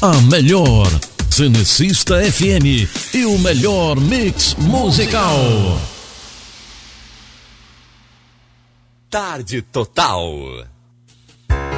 A melhor Cenecista FM e o melhor mix musical. Tarde Total.